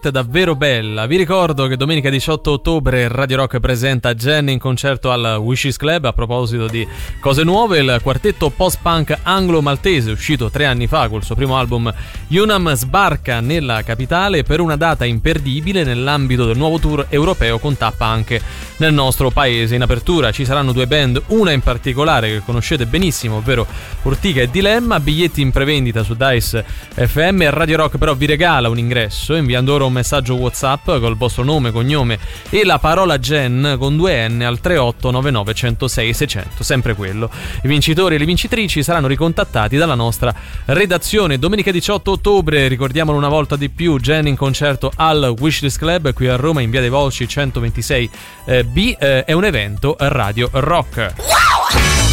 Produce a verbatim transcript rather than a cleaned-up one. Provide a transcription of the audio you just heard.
diretta davvero bella. Vi ricordo che domenica diciotto ottobre Radio Rock presenta Jen in concerto al Wishes Club. A proposito di cose nuove, il quartetto post-punk anglo-maltese, uscito tre anni fa col suo primo album Unam, sbarca nella capitale per una data imperdibile nell'ambito del nuovo tour europeo con tappa anche nel nostro paese. In apertura ci saranno due band, una in particolare che conoscete benissimo, ovvero Urtica e Dilemma. Biglietti in prevendita su Dice F M. Radio Rock però vi regala un ingresso inviando ora un messaggio WhatsApp col vostro nome, cognome e la parola Gen con due N al tre otto nove nove uno zero sei sei zero zero, sempre quello. I vincitori e le vincitrici saranno ricontattati dalla nostra redazione. Domenica diciotto ottobre, ricordiamolo una volta di più, Gen in concerto al Wishlist Club qui a Roma in via dei Volsci centoventisei B. Eh, è un evento Radio Rock. Wow!